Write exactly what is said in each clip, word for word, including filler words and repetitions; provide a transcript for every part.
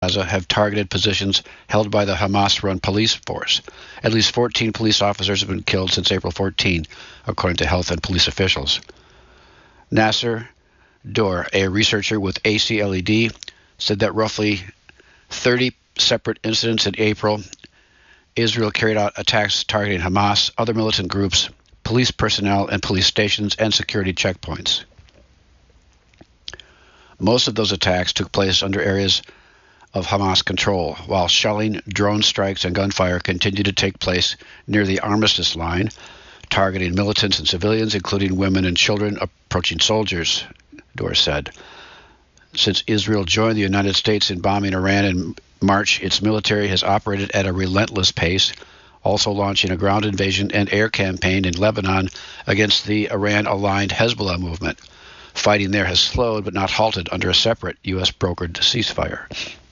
Gaza have targeted positions held by the Hamas-run police force. At least fourteen police officers have been killed since April fourteenth, according to health and police officials. Nasser Dor, a researcher with A C L E D, said that roughly thirty separate incidents in April, Israel carried out attacks targeting Hamas, other militant groups, police personnel, and police stations and security checkpoints. Most of those attacks took place under areas of Hamas control, while shelling, drone strikes, and gunfire continued to take place near the armistice line, targeting militants and civilians, including women and children approaching soldiers, Dor said. Since Israel joined the United States in bombing Iran in March, its military has operated at a relentless pace, also launching a ground invasion and air campaign in Lebanon against the Iran-aligned Hezbollah movement. Fighting there has slowed but not halted under a separate U S-brokered ceasefire.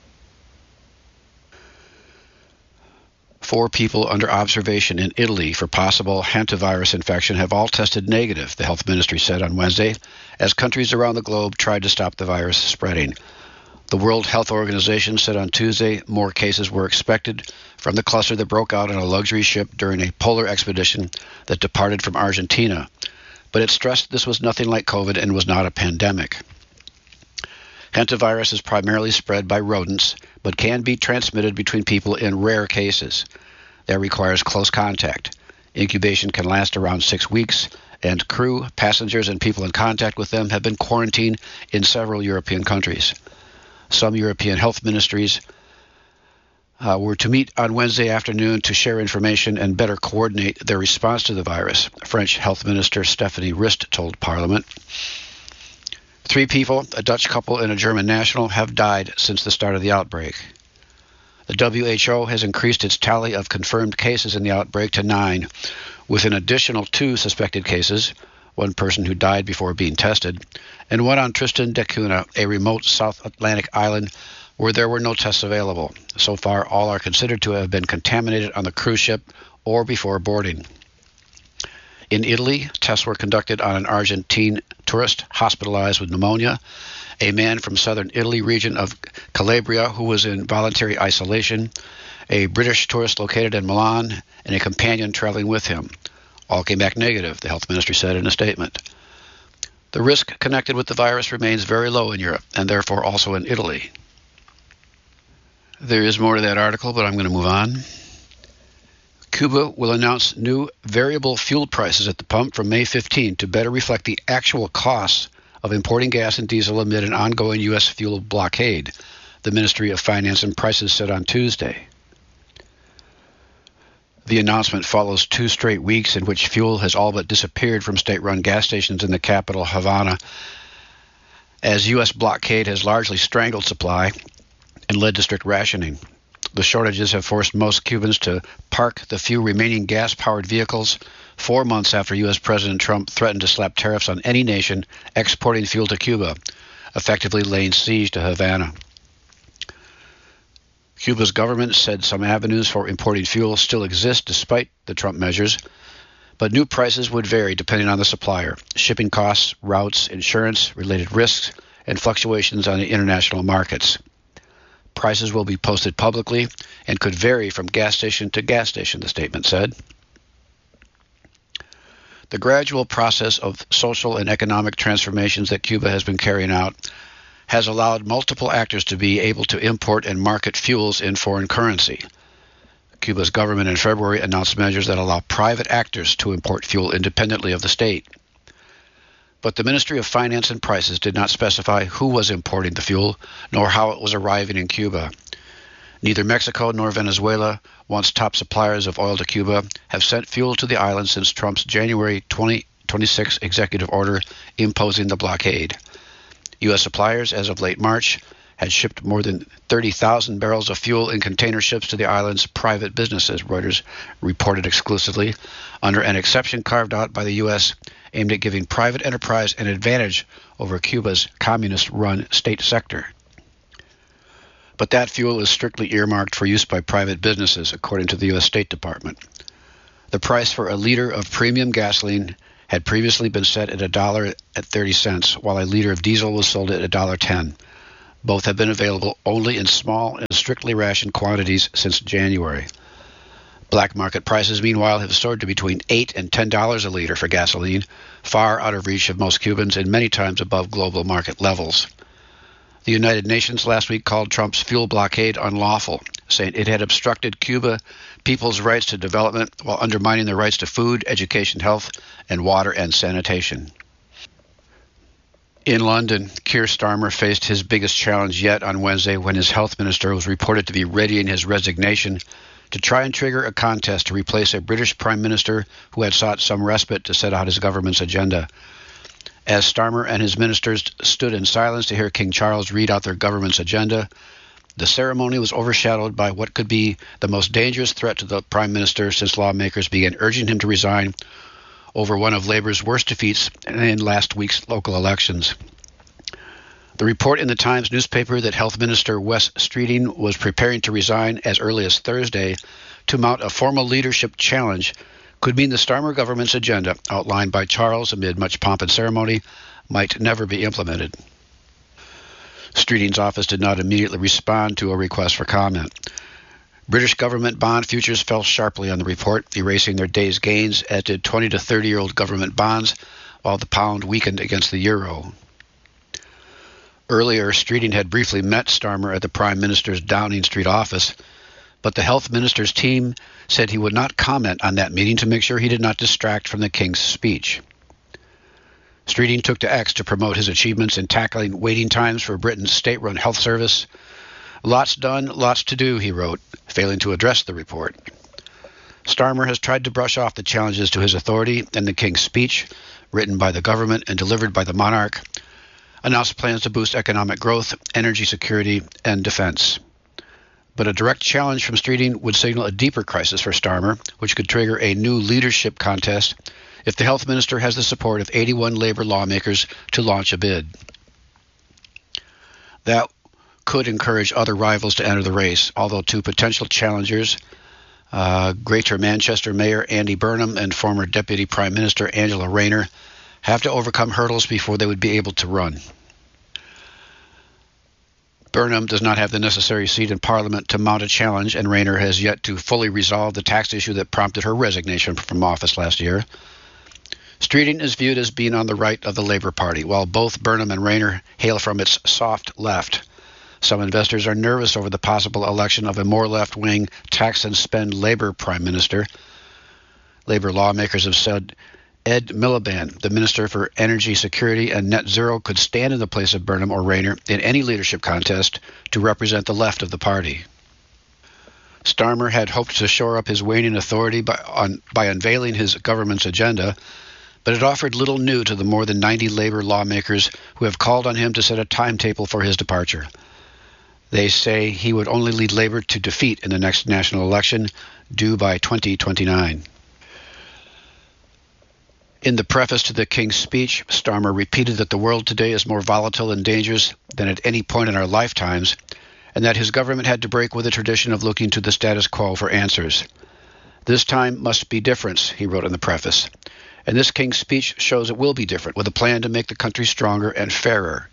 Four people under observation in Italy for possible hantavirus infection have all tested negative, the health ministry said on Wednesday, as countries around the globe tried to stop the virus spreading. The World Health Organization said on Tuesday more cases were expected from the cluster that broke out on a luxury ship during a polar expedition that departed from Argentina, but it stressed this was nothing like COVID and was not a pandemic. Hantavirus is primarily spread by rodents, but can be transmitted between people in rare cases. That requires close contact. Incubation can last around six weeks, and crew, passengers, and people in contact with them have been quarantined in several European countries. Some European health ministries uh, were to meet on Wednesday afternoon to share information and better coordinate their response to the virus, French Health Minister Stephanie Rist told Parliament. Three people, a Dutch couple and a German national, have died since the start of the outbreak. The W H O has increased its tally of confirmed cases in the outbreak to nine, with an additional two suspected cases, one person who died before being tested, and one on Tristan da Cunha, a remote South Atlantic island where there were no tests available. So far, all are considered to have been contaminated on the cruise ship or before boarding. In Italy, tests were conducted on an Argentine tourist hospitalized with pneumonia, a man from southern Italy region of Calabria who was in voluntary isolation, a British tourist located in Milan, and a companion traveling with him. All came back negative, the health ministry said in a statement. The risk connected with the virus remains very low in Europe, and therefore also in Italy. There is more to that article, but I'm going to move on. Cuba will announce new variable fuel prices at the pump from May fifteenth to better reflect the actual costs of importing gas and diesel amid an ongoing U S fuel blockade, the Ministry of Finance and Prices said on Tuesday. The announcement follows two straight weeks in which fuel has all but disappeared from state-run gas stations in the capital, Havana, as U S blockade has largely strangled supply and led to strict rationing. The shortages have forced most Cubans to park the few remaining gas-powered vehicles four months after U S President Trump threatened to slap tariffs on any nation exporting fuel to Cuba, effectively laying siege to Havana. Cuba's government said some avenues for importing fuel still exist despite the Trump measures, but new prices would vary depending on the supplier, shipping costs, routes, insurance, related risks, and fluctuations on the international markets. Prices will be posted publicly and could vary from gas station to gas station, the statement said. The gradual process of social and economic transformations that Cuba has been carrying out has allowed multiple actors to be able to import and market fuels in foreign currency. Cuba's government in February announced measures that allow private actors to import fuel independently of the state. But the Ministry of Finance and Prices did not specify who was importing the fuel, nor how it was arriving in Cuba. Neither Mexico nor Venezuela, once top suppliers of oil to Cuba, have sent fuel to the island since Trump's January twenty twenty-six executive order imposing the blockade. U S suppliers, as of late March, had shipped more than thirty thousand barrels of fuel in container ships to the island's private businesses, Reuters reported exclusively, under an exception carved out by the U S aimed at giving private enterprise an advantage over Cuba's communist-run state sector. But that fuel is strictly earmarked for use by private businesses, according to the U S State Department. The price for a liter of premium gasoline had previously been set at a dollar at thirty cents, while a liter of diesel was sold at a dollar ten. Both have been available only in small and strictly rationed quantities since January. Black market prices, meanwhile, have soared to between eight and ten dollars a liter for gasoline, far out of reach of most Cubans and many times above global market levels. The United Nations last week called Trump's fuel blockade unlawful, saying it had obstructed Cuba people's rights to development while undermining their rights to food, education, health, and water and sanitation. In London, Keir Starmer faced his biggest challenge yet on Wednesday when his health minister was reported to be readying his resignation to try and trigger a contest to replace a British prime minister who had sought some respite to set out his government's agenda. As Starmer and his ministers stood in silence to hear King Charles read out their government's agenda, the ceremony was overshadowed by what could be the most dangerous threat to the prime minister since lawmakers began urging him to resign over one of Labour's worst defeats in last week's local elections. The report in the Times newspaper that Health Minister Wes Streeting was preparing to resign as early as Thursday to mount a formal leadership challenge could mean the Starmer government's agenda, outlined by Charles amid much pomp and ceremony, might never be implemented. Streeting's office did not immediately respond to a request for comment. British government bond futures fell sharply on the report, erasing their day's gains, as did twenty to thirty-year-old government bonds, while the pound weakened against the euro. Earlier, Streeting had briefly met Starmer at the Prime Minister's Downing Street office, but the health minister's team said he would not comment on that meeting to make sure he did not distract from the King's speech. Streeting took to X to promote his achievements in tackling waiting times for Britain's state-run health service. Lots done, lots to do, he wrote, failing to address the report. Starmer has tried to brush off the challenges to his authority, and the King's speech, written by the government and delivered by the monarch, announced plans to boost economic growth, energy security, and defense. But a direct challenge from Streeting would signal a deeper crisis for Starmer, which could trigger a new leadership contest if the health minister has the support of eighty-one Labour lawmakers to launch a bid. That could encourage other rivals to enter the race, although two potential challengers, uh, Greater Manchester Mayor Andy Burnham and former Deputy Prime Minister Angela Rayner, have to overcome hurdles before they would be able to run. Burnham does not have the necessary seat in Parliament to mount a challenge, and Rayner has yet to fully resolve the tax issue that prompted her resignation from office last year. Streeting is viewed as being on the right of the Labour Party, while both Burnham and Rayner hail from its soft left. Some investors are nervous over the possible election of a more left-wing tax-and-spend Labour Prime Minister. Labour lawmakers have said Ed Miliband, the Minister for Energy Security and Net Zero, could stand in the place of Burnham or Rayner in any leadership contest to represent the left of the party. Starmer had hoped to shore up his waning authority by, on, by unveiling his government's agenda, but it offered little new to the more than ninety Labour lawmakers who have called on him to set a timetable for his departure. They say he would only lead Labour to defeat in the next national election, due by twenty twenty-nine. In the preface to the King's speech, Starmer repeated that the world today is more volatile and dangerous than at any point in our lifetimes, and that his government had to break with the tradition of looking to the status quo for answers. This time must be different, he wrote in the preface, and this King's speech shows it will be different, with a plan to make the country stronger and fairer.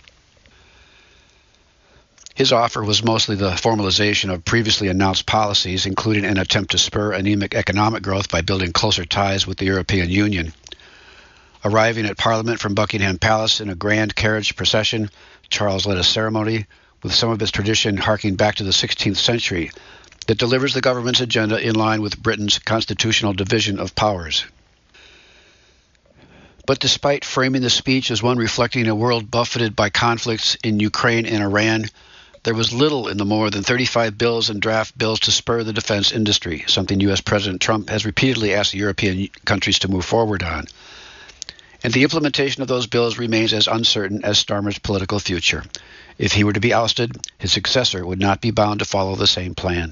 His offer was mostly the formalization of previously announced policies, including an attempt to spur anemic economic growth by building closer ties with the European Union. Arriving at Parliament from Buckingham Palace in a grand carriage procession, Charles led a ceremony with some of its tradition harking back to the sixteenth century that delivers the government's agenda in line with Britain's constitutional division of powers. But despite framing the speech as one reflecting a world buffeted by conflicts in Ukraine and Iran, there was little in the more than thirty-five bills and draft bills to spur the defense industry, something U S President Trump has repeatedly asked the European countries to move forward on. And the implementation of those bills remains as uncertain as Starmer's political future. If he were to be ousted, his successor would not be bound to follow the same plan.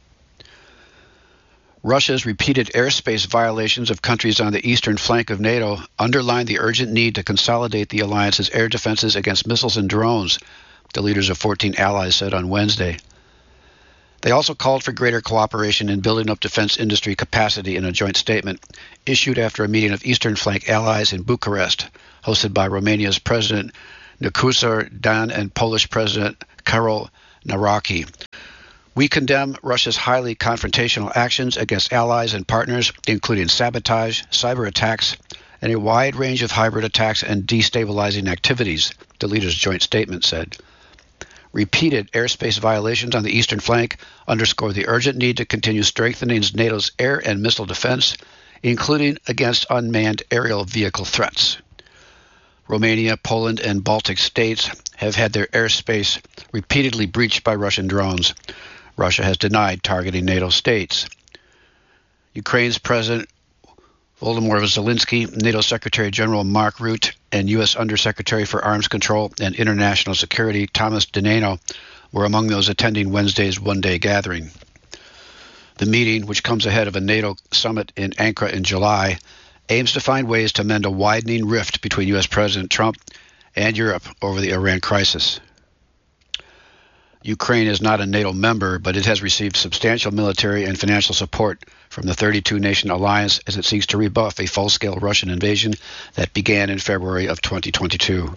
Russia's repeated airspace violations of countries on the eastern flank of NATO underline the urgent need to consolidate the alliance's air defenses against missiles and drones, the leaders of fourteen allies said on Wednesday. They also called for greater cooperation in building up defense industry capacity in a joint statement issued after a meeting of Eastern Flank allies in Bucharest, hosted by Romania's President Nikusa-Dan and Polish President Karol Nawrocki. We condemn Russia's highly confrontational actions against allies and partners, including sabotage, cyber attacks, and a wide range of hybrid attacks and destabilizing activities, the leaders' joint statement said. Repeated airspace violations on the eastern flank underscore the urgent need to continue strengthening NATO's air and missile defense, including against unmanned aerial vehicle threats. Romania, Poland, and Baltic states have had their airspace repeatedly breached by Russian drones. Russia has denied targeting NATO states. Ukraine's President Volodymyr Zelensky, NATO Secretary General Mark Rutte, and U S Undersecretary for Arms Control and International Security Thomas Deneno were among those attending Wednesday's one-day gathering. The meeting, which comes ahead of a NATO summit in Ankara in July, aims to find ways to mend a widening rift between U S President Trump and Europe over the Iran crisis. Ukraine is not a NATO member, but it has received substantial military and financial support from the thirty-two nation alliance as it seeks to rebuff a full-scale Russian invasion that began in February of twenty twenty-two.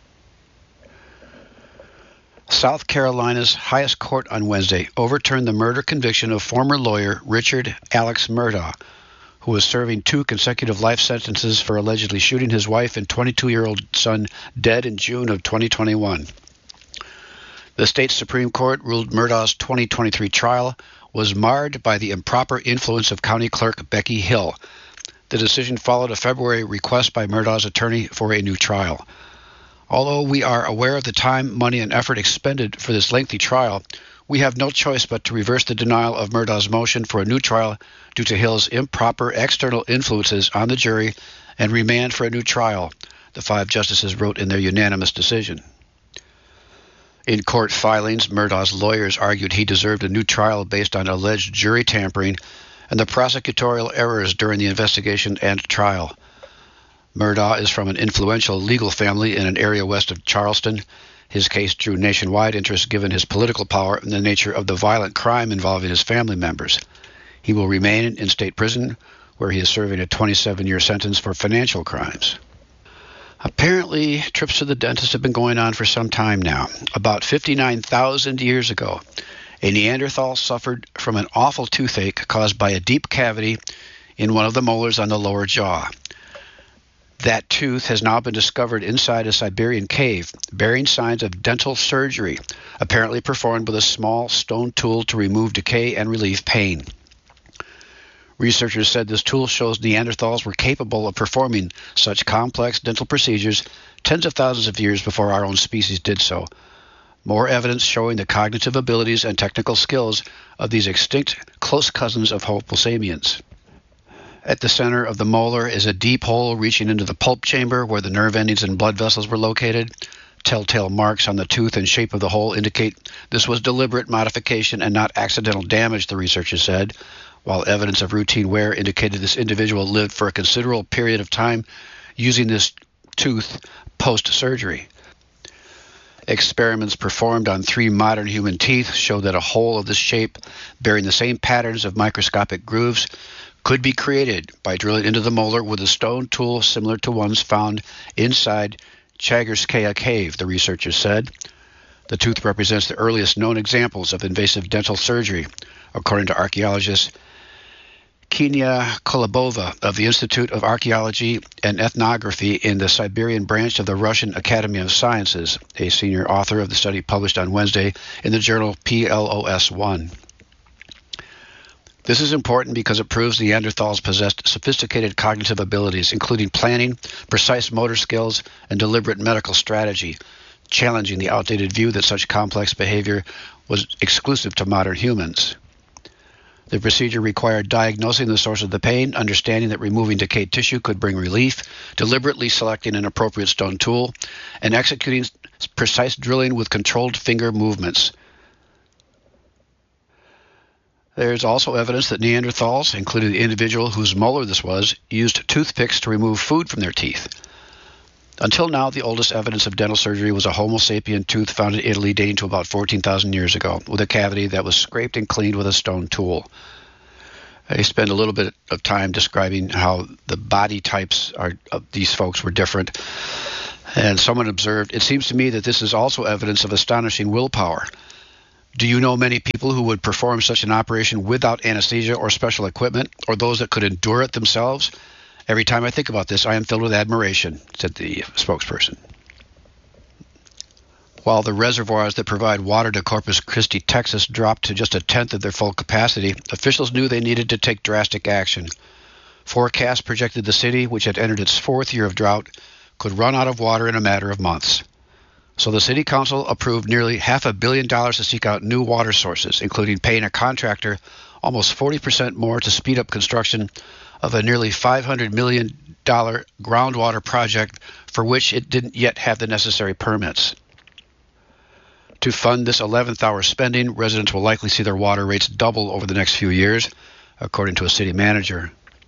South Carolina's highest court on Wednesday overturned the murder conviction of former lawyer Richard Alex Murdaugh, who was serving two consecutive life sentences for allegedly shooting his wife and twenty-two-year-old son dead in June of twenty twenty-one. The state Supreme Court ruled Murdaugh's twenty twenty-three trial was marred by the improper influence of County Clerk Becky Hill. The decision followed a February request by Murdaugh's attorney for a new trial. Although we are aware of the time, money, and effort expended for this lengthy trial, we have no choice but to reverse the denial of Murdaugh's motion for a new trial due to Hill's improper external influences on the jury and remand for a new trial, the five justices wrote in their unanimous decision. In court filings, Murdaugh's lawyers argued he deserved a new trial based on alleged jury tampering and the prosecutorial errors during the investigation and trial. Murdaugh is from an influential legal family in an area west of Charleston. His case drew nationwide interest given his political power and the nature of the violent crime involving his family members. He will remain in state prison, where he is serving a twenty-seven-year sentence for financial crimes. Apparently, trips to the dentist have been going on for some time now. About fifty-nine thousand years ago, a Neanderthal suffered from an awful toothache caused by a deep cavity in one of the molars on the lower jaw. That tooth has now been discovered inside a Siberian cave, bearing signs of dental surgery, apparently performed with a small stone tool to remove decay and relieve pain. Researchers said this tool shows Neanderthals were capable of performing such complex dental procedures tens of thousands of years before our own species did so. More evidence showing the cognitive abilities and technical skills of these extinct close cousins of Homo sapiens. At the center of the molar is a deep hole reaching into the pulp chamber where the nerve endings and blood vessels were located. Telltale marks on the tooth and shape of the hole indicate this was deliberate modification and not accidental damage, the researchers said, while evidence of routine wear indicated this individual lived for a considerable period of time using this tooth post-surgery. Experiments performed on three modern human teeth show that a hole of this shape, bearing the same patterns of microscopic grooves, could be created by drilling into the molar with a stone tool similar to ones found inside Chagarskaya Cave, the researchers said. The tooth represents the earliest known examples of invasive dental surgery, according to archaeologist Kenia Kolobova of the Institute of Archaeology and Ethnography in the Siberian branch of the Russian Academy of Sciences, a senior author of the study published on Wednesday in the journal P L O S one. This is important because it proves Neanderthals possessed sophisticated cognitive abilities, including planning, precise motor skills, and deliberate medical strategy, challenging the outdated view that such complex behavior was exclusive to modern humans. The procedure required diagnosing the source of the pain, understanding that removing decayed tissue could bring relief, deliberately selecting an appropriate stone tool, and executing precise drilling with controlled finger movements. There is also evidence that Neanderthals, including the individual whose molar this was, used toothpicks to remove food from their teeth. Until now, the oldest evidence of dental surgery was a Homo sapien tooth found in Italy dating to about fourteen thousand years ago, with a cavity that was scraped and cleaned with a stone tool. I spend a little bit of time describing how the body types are, of these folks were different. And someone observed, "It seems to me that this is also evidence of astonishing willpower. Do you know many people who would perform such an operation without anesthesia or special equipment, or those that could endure it themselves? Every time I think about this, I am filled with admiration," said the spokesperson. While the reservoirs that provide water to Corpus Christi, Texas, dropped to just a tenth of their full capacity, officials knew they needed to take drastic action. Forecasts projected the city, which had entered its fourth year of drought, could run out of water in a matter of months. So the city council approved nearly half a billion dollars to seek out new water sources, including paying a contractor almost forty percent more to speed up construction of a nearly five hundred million dollars groundwater project for which it didn't yet have the necessary permits. To fund this eleventh hour spending, residents will likely see their water rates double over the next few years, according to a city manager.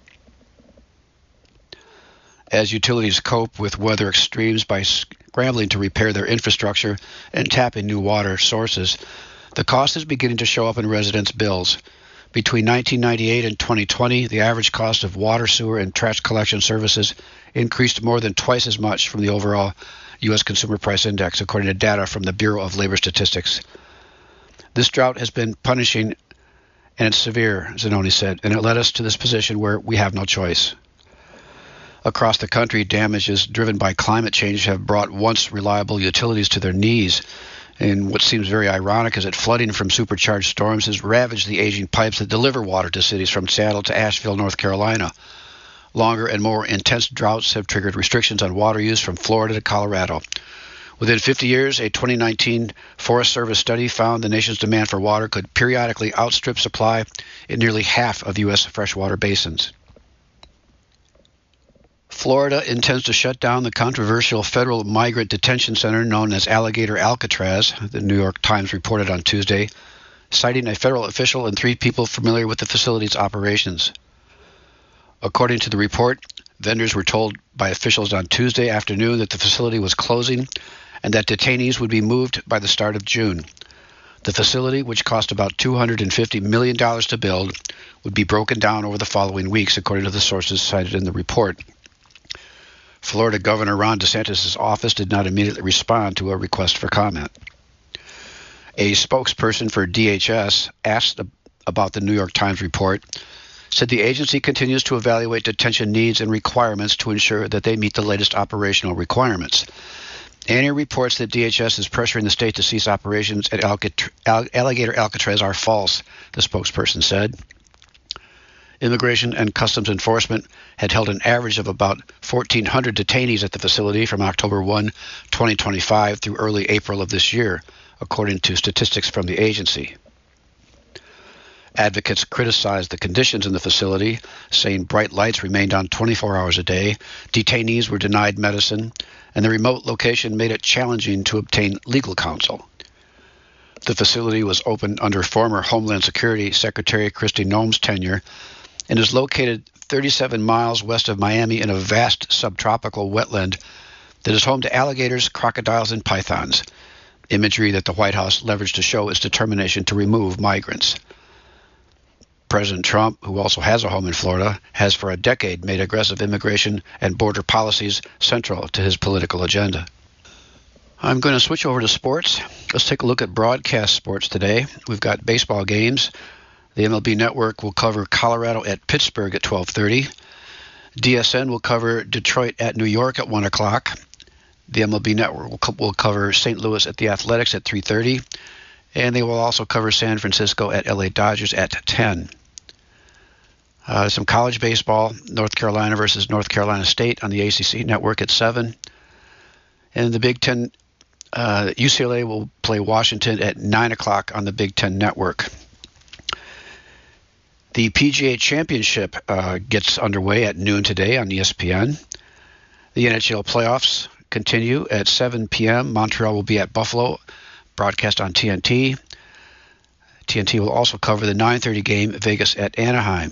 As utilities cope with weather extremes by scrambling to repair their infrastructure and tapping new water sources, the cost is beginning to show up in residents' bills. Between nineteen ninety-eight and twenty twenty, the average cost of water, sewer, and trash collection services increased more than twice as much from the overall U S Consumer Price Index, according to data from the Bureau of Labor Statistics. This drought has been punishing, and it's severe, Zanoni said, and it led us to this position where we have no choice. Across the country, damages driven by climate change have brought once reliable utilities to their knees. And what seems very ironic is that flooding from supercharged storms has ravaged the aging pipes that deliver water to cities from Seattle to Asheville, North Carolina. Longer and more intense droughts have triggered restrictions on water use from Florida to Colorado. Within fifty years, a twenty nineteen Forest Service study found the nation's demand for water could periodically outstrip supply in nearly half of U S freshwater basins. Florida intends to shut down the controversial federal migrant detention center known as Alligator Alcatraz, the New York Times reported on Tuesday, citing a federal official and three people familiar with the facility's operations. According to the report, vendors were told by officials on Tuesday afternoon that the facility was closing and that detainees would be moved by the start of June. The facility, which cost about two hundred fifty million dollars to build, would be broken down over the following weeks, according to the sources cited in the report. Florida Governor Ron DeSantis' office did not immediately respond to a request for comment. A spokesperson for D H S, asked about the New York Times report, said the agency continues to evaluate detention needs and requirements to ensure that they meet the latest operational requirements. Any reports that D H S is pressuring the state to cease operations at Alligator Alcatraz are false, the spokesperson said. Immigration and Customs Enforcement had held an average of about fourteen hundred detainees at the facility from October first, twenty twenty-five through early April of this year, according to statistics from the agency. Advocates criticized the conditions in the facility, saying bright lights remained on twenty-four hours a day, detainees were denied medicine, and the remote location made it challenging to obtain legal counsel. The facility was opened under former Homeland Security Secretary Kristi Noem's tenure and is located thirty-seven miles west of Miami in a vast subtropical wetland that is home to alligators, crocodiles, and pythons, imagery that the White House leveraged to show its determination to remove migrants. President Trump, who also has a home in Florida, has for a decade made aggressive immigration and border policies central to his political agenda. I'm going to switch over to sports. Let's take a look at broadcast sports today. We've got baseball games. The M L B Network will cover Colorado at Pittsburgh at twelve thirty. D S N will cover Detroit at New York at one o'clock. The M L B Network will, co- will cover Saint Louis at the Athletics at three thirty. And they will also cover San Francisco at L A Dodgers at ten. Uh, some college baseball, North Carolina versus North Carolina State on the A C C Network at seven. And the Big Ten, uh, U C L A will play Washington at nine o'clock on the Big Ten Network. The P G A Championship uh, gets underway at noon today on E S P N. The N H L playoffs continue at seven p.m. Montreal will be at Buffalo, broadcast on T N T. T N T will also cover the nine thirty game, Vegas at Anaheim.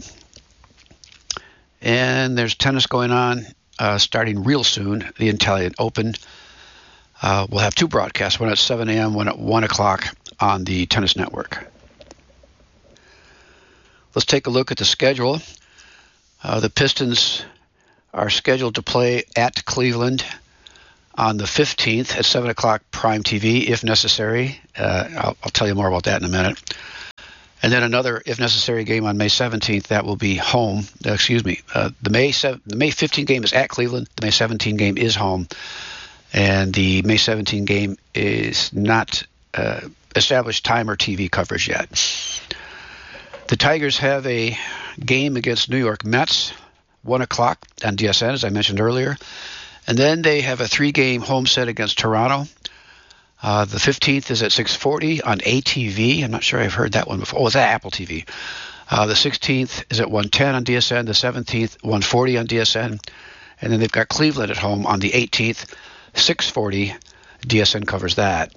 And there's tennis going on uh, starting real soon, the Italian Open. Uh, we'll have two broadcasts, one at seven a.m., one at one o'clock on the Tennis Network. Let's take a look at the schedule. Uh, the Pistons are scheduled to play at Cleveland on the fifteenth at seven o'clock Prime T V, if necessary. Uh, I'll, I'll tell you more about that in a minute. And then another, if necessary, game on May seventeenth. That will be home. Uh, excuse me. Uh, the May seventh, the May fifteenth game is at Cleveland. The May seventeenth game is home. And the May seventeenth game is not uh, established time or T V coverage yet. The Tigers have a game against New York Mets, one o'clock on D S N, as I mentioned earlier. And then they have a three-game home set against Toronto. Uh, the fifteenth is at six forty on A T V. I'm not sure I've heard that one before. Oh, it's at Apple T V. Uh, the sixteenth is at one ten on D S N. The seventeenth, one forty on D S N. And then they've got Cleveland at home on the eighteenth, six forty. D S N covers that.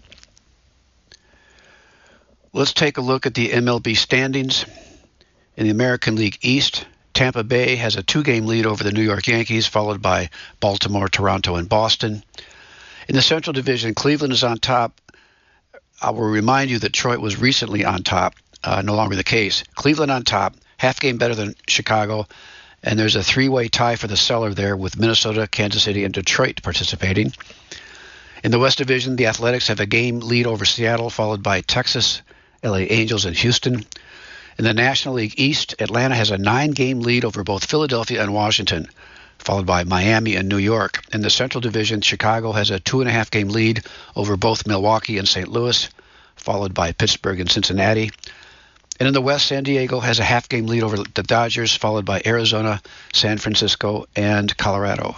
Let's take a look at the M L B standings. In the American League East, Tampa Bay has a two-game lead over the New York Yankees, followed by Baltimore, Toronto, and Boston. In the Central Division, Cleveland is on top. I will remind you that Detroit was recently on top, uh, no longer the case. Cleveland on top, half game better than Chicago, and there's a three-way tie for the cellar there with Minnesota, Kansas City, and Detroit participating. In the West Division, the Athletics have a game lead over Seattle, followed by Texas, L A Angels, and Houston. In the National League East, Atlanta has a nine-game lead over both Philadelphia and Washington, followed by Miami and New York. In the Central Division, Chicago has a two-and-a-half game lead over both Milwaukee and Saint Louis, followed by Pittsburgh and Cincinnati. And in the West, San Diego has a half-game lead over the Dodgers, followed by Arizona, San Francisco, and Colorado.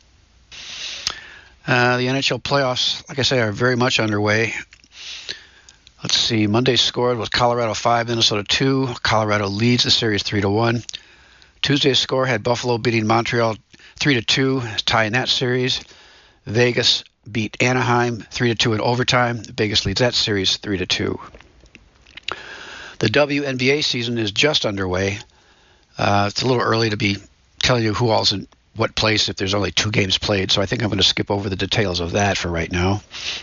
Uh, the N H L playoffs, like I say, are very much underway. Let's see. Monday's score was Colorado five, Minnesota two. Colorado leads the series three to one. Tuesday's score had Buffalo beating Montreal three to two, tie in that series. Vegas beat Anaheim three to two in overtime. Vegas leads that series three to two. The W N B A season is just underway. Uh, it's a little early to be telling you who all's in what place if there's only two games played, so I think I'm going to skip over the details of that for right now.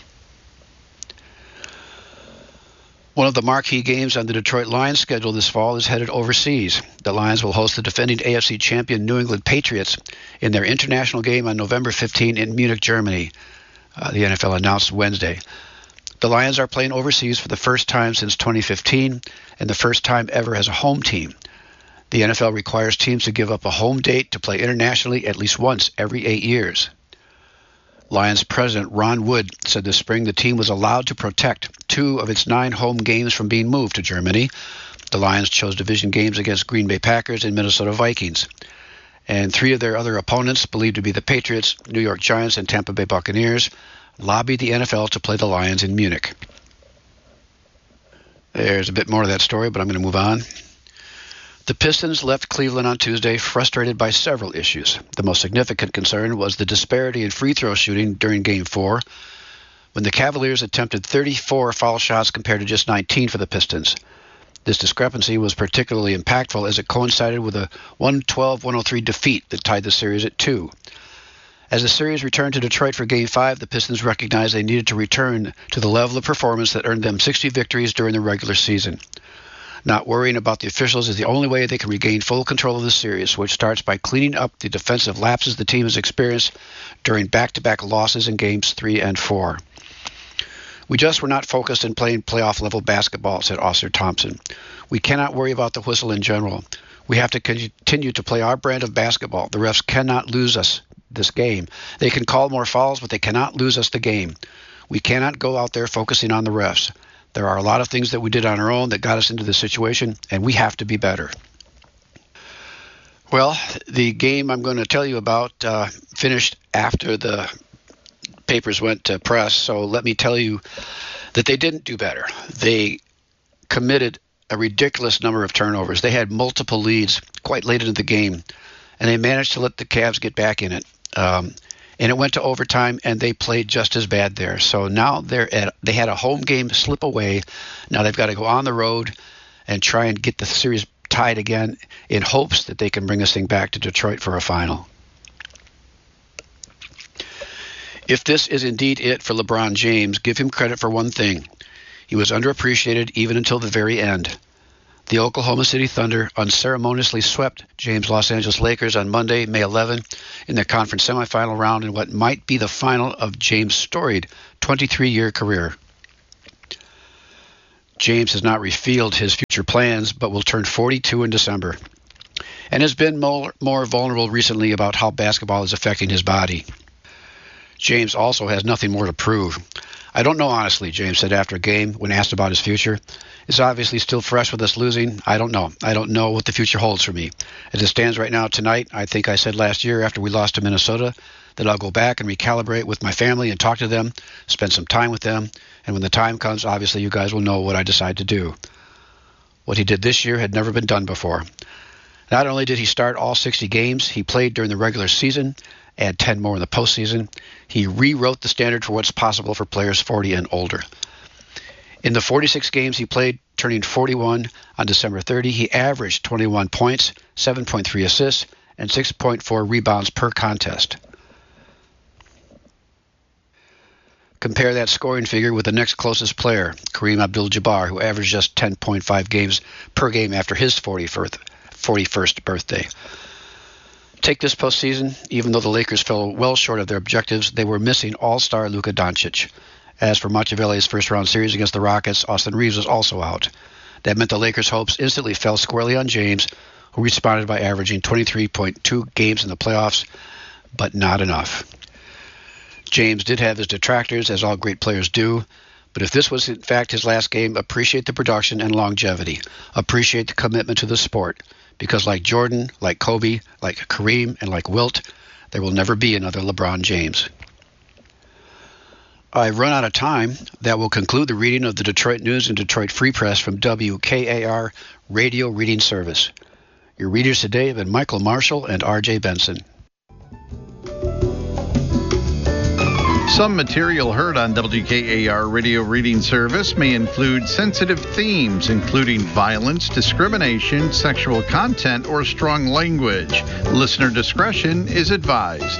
One of the marquee games on the Detroit Lions schedule this fall is headed overseas. The Lions will host the defending A F C champion New England Patriots in their international game on November fifteenth in Munich, Germany. Uh, the N F L announced Wednesday. The Lions are playing overseas for the first time since twenty fifteen and the first time ever as a home team. The N F L requires teams to give up a home date to play internationally at least once every eight years. Lions president Ron Wood said this spring the team was allowed to protect two of its nine home games from being moved to Germany. The Lions chose division games against Green Bay Packers and Minnesota Vikings. And three of their other opponents, believed to be the Patriots, New York Giants, and Tampa Bay Buccaneers, lobbied the N F L to play the Lions in Munich. There's a bit more to that story, but I'm going to move on. The Pistons left Cleveland on Tuesday frustrated by several issues. The most significant concern was the disparity in free throw shooting during Game four, when the Cavaliers attempted thirty-four foul shots compared to just nineteen for the Pistons. This discrepancy was particularly impactful as it coincided with a one twelve one oh three defeat that tied the series at two. As the series returned to Detroit for Game five, the Pistons recognized they needed to return to the level of performance that earned them sixty victories during the regular season. Not worrying about the officials is the only way they can regain full control of the series, which starts by cleaning up the defensive lapses the team has experienced during back-to-back losses in Games three and four. We just were not focused in playing playoff-level basketball, said Oscar Thompson. We cannot worry about the whistle in general. We have to continue to play our brand of basketball. The refs cannot lose us this game. They can call more fouls, but they cannot lose us the game. We cannot go out there focusing on the refs. There are a lot of things that we did on our own that got us into this situation, and we have to be better. Well, the game I'm going to tell you about uh, finished after the papers went to press, so let me tell you that they didn't do better. They committed a ridiculous number of turnovers. They had multiple leads quite late into the game, and they managed to let the Cavs get back in it. Um, And it went to overtime, and they played just as bad there. So now they're at, they had a home game slip away. Now they've got to go on the road and try and get the series tied again in hopes that they can bring this thing back to Detroit for a final. If this is indeed it for LeBron James, give him credit for one thing. He was underappreciated even until the very end. The Oklahoma City Thunder unceremoniously swept James' Los Angeles Lakers on Monday, May eleventh, in their conference semifinal round in what might be the final of James' storied twenty-three-year career. James has not revealed his future plans, but will turn forty-two in December, and has been more, more vulnerable recently about how basketball is affecting his body. James also has nothing more to prove. I don't know honestly, James said after a game when asked about his future. It's obviously still fresh with us losing. I don't know. I don't know what the future holds for me. As it stands right now tonight, I think I said last year after we lost to Minnesota that I'll go back and recalibrate with my family and talk to them, spend some time with them, and when the time comes, obviously you guys will know what I decide to do. What he did this year had never been done before. Not only did he start all sixty games he played during the regular season, add ten more in the postseason, he rewrote the standard for what's possible for players forty and older. In the forty-six games he played, turning forty-one on December thirtieth, he averaged twenty-one points, seven point three assists, and six point four rebounds per contest. Compare that scoring figure with the next closest player, Kareem Abdul-Jabbar, who averaged just ten point five games per game after his forty-first birthday. Take this postseason, even though the Lakers fell well short of their objectives, they were missing all-star Luka Doncic. As for Machiavelli's first-round series against the Rockets, Austin Reeves was also out. That meant the Lakers' hopes instantly fell squarely on James, who responded by averaging twenty-three point two games in the playoffs, but not enough. James did have his detractors, as all great players do, but if this was in fact his last game, appreciate the production and longevity. Appreciate the commitment to the sport, because like Jordan, like Kobe, like Kareem, and like Wilt, there will never be another LeBron James. I've run out of time. That will conclude the reading of the Detroit News and Detroit Free Press from W K A R Radio Reading Service. Your readers today have been Michael Marshall and R J Benson. Some material heard on W K A R Radio Reading Service may include sensitive themes, including violence, discrimination, sexual content, or strong language. Listener discretion is advised.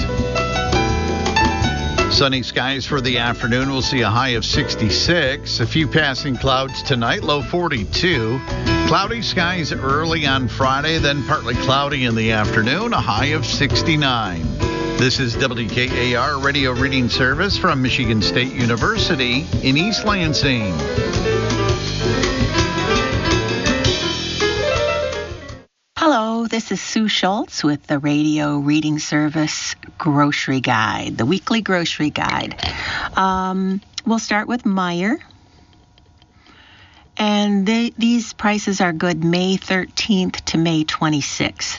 Sunny skies for the afternoon. We'll see a high of sixty-six. A few passing clouds tonight, low forty-two. Cloudy skies early on Friday, then partly cloudy in the afternoon, a high of sixty-nine. This is W K A R Radio Reading Service from Michigan State University in East Lansing. Hello, this is Sue Schultz with the Radio Reading Service Grocery Guide, the weekly grocery guide. Um, we'll start with Meijer. And they, these prices are good May thirteenth to May twenty-sixth.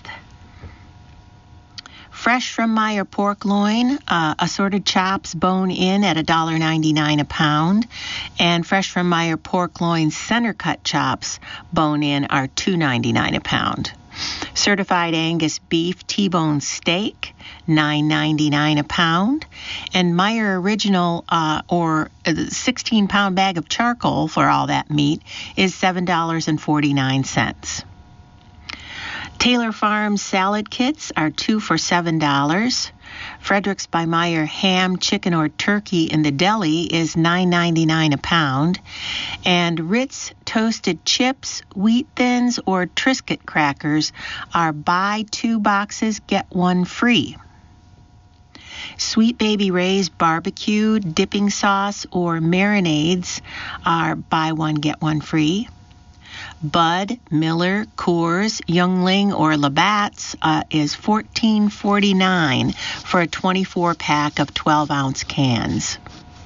Fresh from Meijer pork loin, uh, assorted chops bone in at one dollar and ninety-nine cents a pound. And fresh from Meijer pork loin center cut chops bone in are two dollars and ninety-nine cents a pound. Certified Angus beef T-bone steak, nine dollars and ninety-nine cents a pound. And Meijer Original uh, or sixteen-pound bag of charcoal for all that meat is seven dollars and forty-nine cents. Taylor Farms salad kits are two for seven dollars. Fredericks by Meijer ham, chicken, or turkey in the deli is nine dollars and ninety-nine cents a pound. And Ritz toasted chips, wheat thins, or Triscuit crackers are buy two boxes, get one free. Sweet Baby Ray's barbecue, dipping sauce, or marinades are buy one, get one free. Bud, Miller, Coors, Youngling, or Labatt's uh, is fourteen forty-nine for a twenty-four pack of twelve-ounce cans.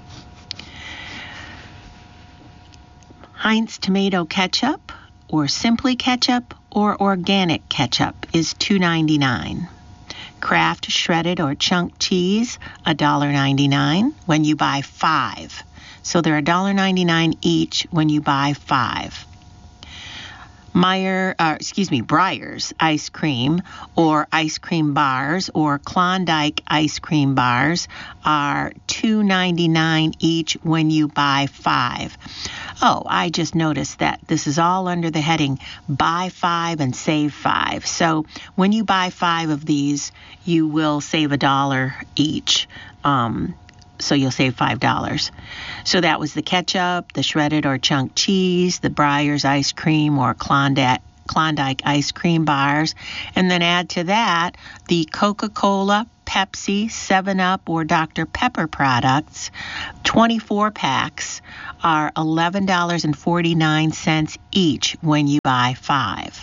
Heinz tomato ketchup, or Simply ketchup, or organic ketchup is two dollars and ninety-nine cents. Kraft shredded or chunk cheese, one dollar and ninety-nine cents when you buy five. So they're one dollar and ninety-nine cents each when you buy five. Meijer, uh, excuse me, Breyers ice cream or ice cream bars or Klondike ice cream bars are two dollars and ninety-nine cents each when you buy five. Oh, I just noticed that this is all under the heading buy five and save five. So when you buy five of these, you will save a dollar each. Um, so you'll save five dollars. So that was the ketchup, the shredded or chunk cheese, the Breyers ice cream or Klondike, Klondike ice cream bars, and then add to that the Coca-Cola, Pepsi, seven up, or Doctor Pepper products. twenty-four packs are eleven dollars and forty-nine cents each when you buy five.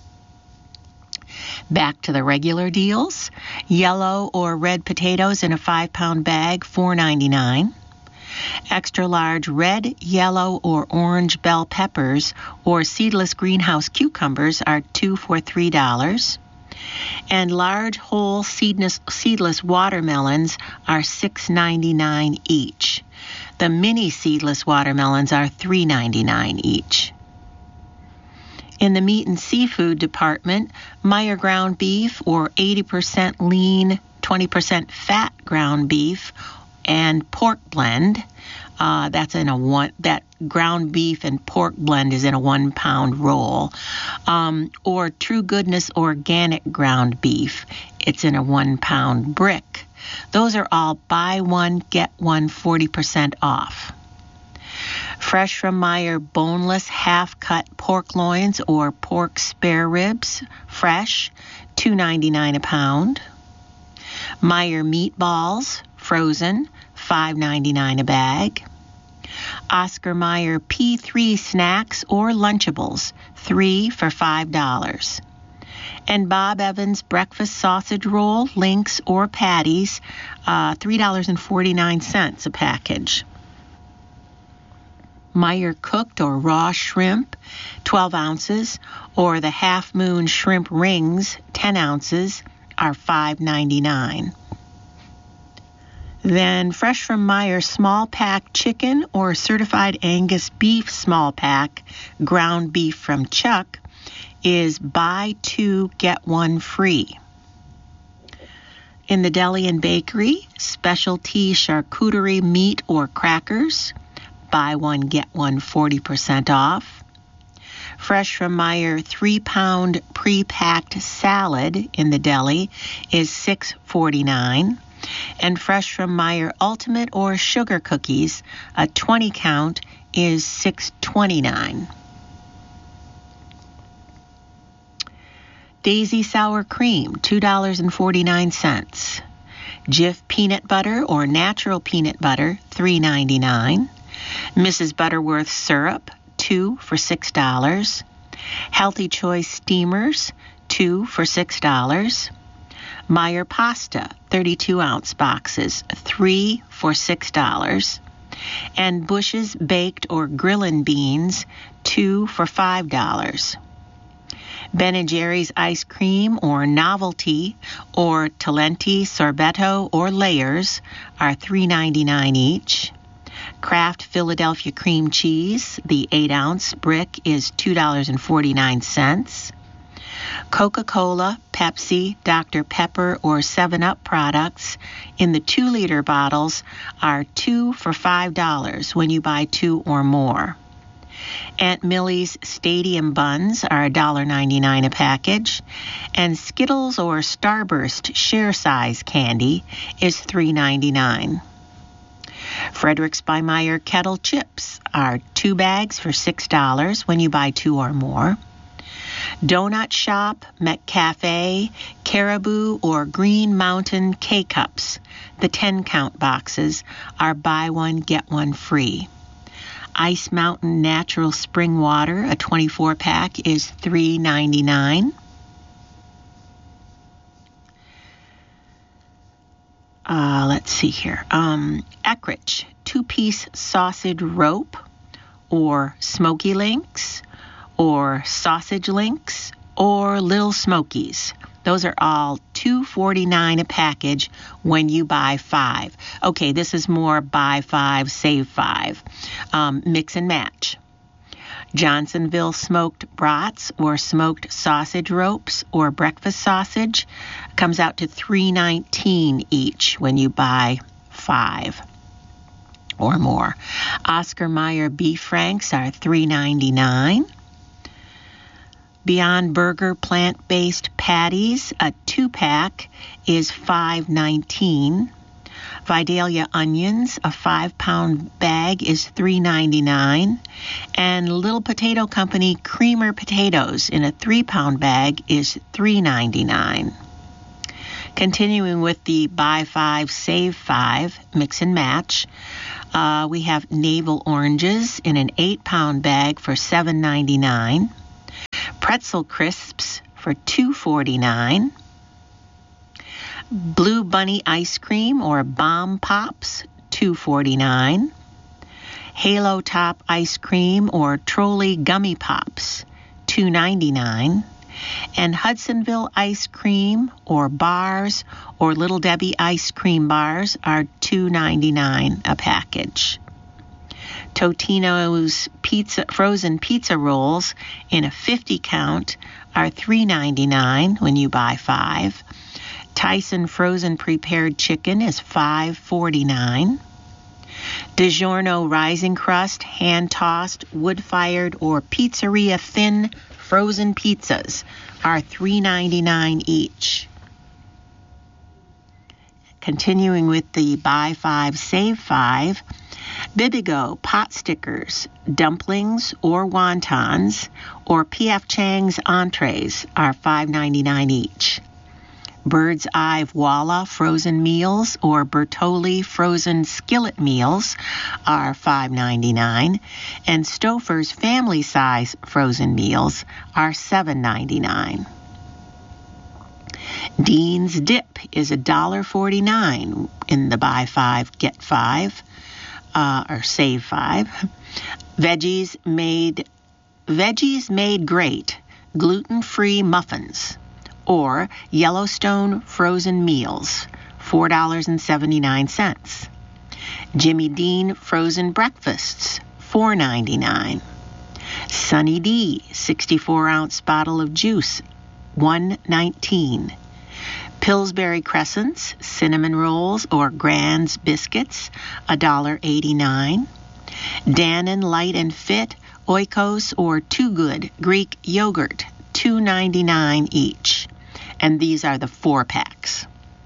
Back to the regular deals. Yellow or red potatoes in a five-pound bag, four ninety-nine. Extra large red, yellow, or orange bell peppers or seedless greenhouse cucumbers are two for three dollars. And large whole seedless, seedless watermelons are six ninety-nine each. The mini seedless watermelons are three ninety-nine each. In the meat and seafood department, Meyer ground beef or eighty percent lean, twenty percent fat ground beef and pork blend. Uh, that's in a one, that ground beef and pork blend is in a one pound roll. Um, or True Goodness organic ground beef. It's in a one pound brick. Those are all buy one, get one forty percent off. Fresh from Meyer boneless half-cut pork loins or pork spare ribs, fresh, two ninety-nine a pound. Meyer meatballs, frozen, five ninety-nine a bag. Oscar Mayer P three snacks or Lunchables, three for five dollars. And Bob Evans breakfast sausage roll, links, or patties, uh, three dollars and forty-nine cents a package. Meyer cooked or raw shrimp, twelve ounces, or the Half Moon shrimp rings, ten ounces, are five ninety-nine. Then fresh from Meyer small pack chicken or certified Angus beef small pack, ground beef from Chuck, is buy two, get one free. In the deli and bakery, specialty charcuterie meat or crackers, buy one, get one forty percent off. Fresh from Meyer three pound pre-packed salad in the deli is six forty-nine. And fresh from Meyer Ultimate or sugar cookies, a twenty count is six twenty-nine. Daisy sour cream, two dollars and forty-nine cents. Jif peanut butter or natural peanut butter, three ninety-nine. Missus Butterworth syrup, two for six dollars. Healthy Choice steamers, two for six dollars. Meyer pasta, thirty-two ounce boxes, three for six dollars. And Bush's baked or grillin' beans, two for five dollars. Ben and Jerry's ice cream or novelty or Talenti, sorbetto, or layers are three ninety-nine each. Kraft Philadelphia cream cheese, the eight ounce brick, is two dollars and forty-nine cents. Coca-Cola, Pepsi, Doctor Pepper, or seven up products in the two liter bottles are two for five dollars when you buy two or more. Aunt Millie's Stadium buns are one dollar and ninety-nine cents a package, and Skittles or Starburst share size candy is three ninety-nine. Fredericks by Meyer kettle chips are two bags for six dollars when you buy two or more. Donut Shop, McCafe, Caribou, or Green Mountain K-Cups, the ten count boxes, are buy one, get one free. Ice Mountain Natural Spring Water, a twenty-four pack, is three ninety-nine. Uh, let's see here. Um, Eckrich, two-piece sausage rope, or Smoky Links, or Sausage Links, or Little Smokies. Those are all two forty-nine a package when you buy five. Okay, this is more buy five, save five. Um, mix and match. Johnsonville smoked brats or smoked sausage ropes or breakfast sausage comes out to three nineteen each when you buy five or more. Oscar Mayer beef franks are three ninety-nine. Beyond Burger plant-based patties, a two-pack is five nineteen. Vidalia onions, a five-pound bag is three ninety-nine, and Little Potato Company creamer potatoes in a three-pound bag is three ninety-nine. Continuing with the buy five, save five, mix and match, uh, we have navel oranges in an eight-pound bag for seven ninety-nine, pretzel crisps for two forty-nine, Blue Bunny ice cream or Bomb Pops, two forty-nine, Halo Top ice cream or Trolley gummy pops, two ninety-nine, and Hudsonville ice cream or bars or Little Debbie ice cream bars are two ninety-nine a package. Totino's pizza frozen pizza rolls in a fifty count are three ninety-nine when you buy five. Tyson frozen prepared chicken is five forty-nine. DiGiorno rising crust, hand-tossed, wood-fired, or pizzeria thin frozen pizzas are three ninety-nine each. Continuing with the buy five, save five, Bibigo pot stickers, dumplings or wontons, or P F Chang's entrees are five ninety-nine each. Bird's Eye Voila frozen meals or Bertolli frozen skillet meals are five ninety-nine, and Stouffer's family size frozen meals are seven ninety-nine. Dean's Dip is one forty-nine in the buy five, get five, uh, or save five. Veggies made, Veggies made great, gluten-free muffins, or Yellowstone frozen meals, four seventy-nine. Jimmy Dean frozen breakfasts, four ninety-nine. Sunny D sixty-four ounce bottle of juice, one nineteen. Pillsbury Crescents, cinnamon rolls or Grand's biscuits, one eighty-nine. Dannon Light and Fit, Oikos or Too Good Greek yogurt, two ninety-nine each. And these are the four packs.